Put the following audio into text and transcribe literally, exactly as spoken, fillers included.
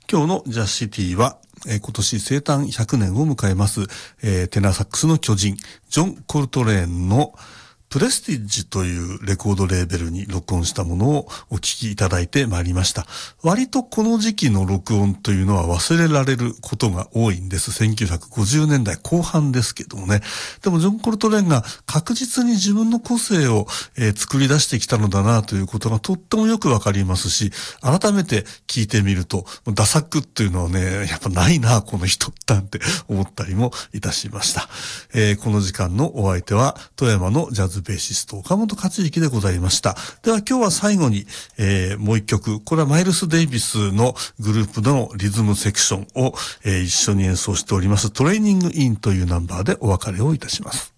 今日のジャズシティは、えー、今年生誕ひゃくねんを迎えます、えー、テナーサックスの巨人ジョン・コルトレーンのプレスティッジというレコードレーベルに録音したものをお聴きいただいてまいりました。割とこの時期の録音というのは忘れられることが多いんです。せんきゅうひゃくごじゅうねんだいこう半ですけどもね。でもジョン・コルトレーンが確実に自分の個性を、えー、作り出してきたのだなということがとってもよくわかりますし、改めて聞いてみるとダサくっていうのはね、やっぱないなこの人なんて思ったりもいたしました。えー、この時間のお相手は富山のジャズベーシスト岡本克之でございました。では今日は最後に、えー、もう一曲、これはマイルス・デイビスのグループのリズムセクションを、えー、一緒に演奏しておりますトレーニングインというナンバーでお別れをいたします。